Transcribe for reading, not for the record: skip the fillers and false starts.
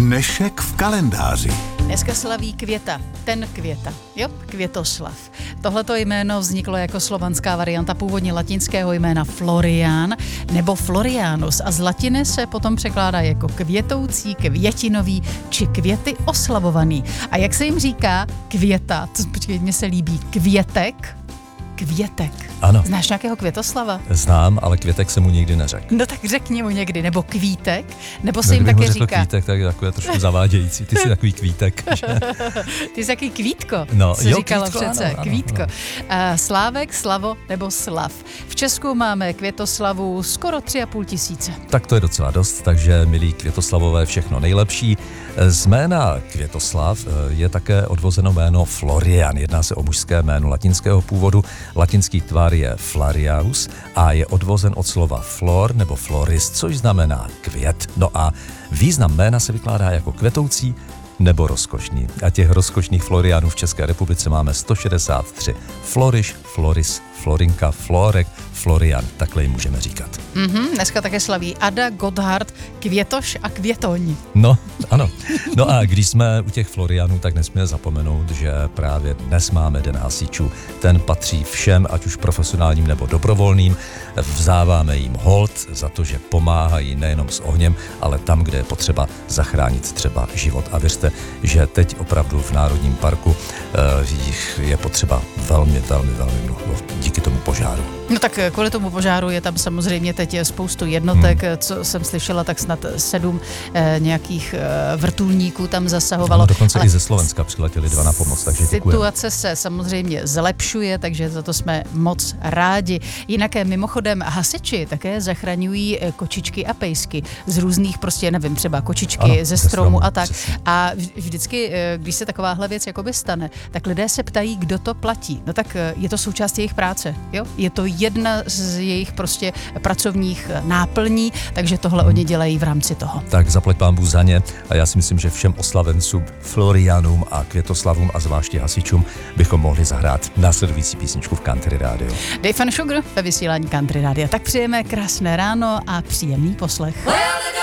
Dnešek v kalendáři. Dneska slaví Květa, ten Květa, jo, Květoslav. Tohleto jméno vzniklo jako slovanská varianta původně latinského jména Florian nebo Florianus a z latiny se potom překládá jako květoucí, květinový či květy oslavovaný. A jak se jim říká Květa, počkej, mně se líbí Květek. Ano. Znáš nějakého Květoslava? Znám, ale Květek se mu nikdy neřekl. No tak řekni mu někdy, nebo Kvítek, nebo se jim také řekl říká... Kvítek, tak je trošku zavádějící. Ty jsi takový Kvítek. Že? Ty jsi takový Kvítko, no, se jo, říkalo Kvítko, přece. ano, Kvítko. Ano. Slávek, Slavo nebo Slav. V Česku máme Květoslavu skoro 3,5 tisíce. Tak to je docela dost, takže milí Květoslavové, všechno nejlepší. Z jména Květoslav je také odvozeno jméno Florian. Jedná se o mužské jméno latinského původu. Latinský tvar je Flariaus a je odvozen od slova flor nebo floris, což znamená květ. No a význam jména se vykládá jako kvetoucí nebo rozkošný. A těch rozkošných Florianů v České republice máme 163. Floriš, Floris, Florinka, Florek, Florian, takhle jim můžeme říkat. Dneska také slaví Ada, Gotthard, Květoš a Květoň. No, ano. No a když jsme u těch Florianů, tak nesmíme zapomenout, že právě dnes máme Den hasičů. Ten patří všem, ať už profesionálním nebo dobrovolným. Vzáváme jim hold za to, že pomáhají nejenom s ohněm, ale tam, kde je potřeba zachránit třeba život. A věřte, že teď opravdu v Národním parku jich je potřeba velmi mnoho díky tomu požáru. No tak kvůli tomu požáru je tam samozřejmě teď spoustu jednotek, co jsem slyšela, tak snad 7 nějakých vrtulníků tam zasahovalo. No, dokonce i ze Slovenska přiletěli 2 na pomoc, takže děkujeme. Situace se samozřejmě zlepšuje, takže za to jsme moc rádi. Jinak mimochodem hasiči také zachraňují kočičky a pejsky z různých prostě, nevím, třeba kočičky ano, ze stromu a tak. Přesně. A vždycky, když se takováhle věc jakoby stane, tak lidé se ptají, kdo to platí. No tak je to součást jejich práce, jo? Je to jedna z jejich prostě pracovních náplní, takže tohle oni dělají v rámci toho. Tak zaplať pánbůh za ně a já si myslím, že všem oslavencům, Florianům a Květoslavům a zvláště hasičům bychom mohli zahrát následující písničku v Country Radio. Dave and Sugar ve vysílání Country Radio. Tak přejeme krásné ráno a příjemný poslech.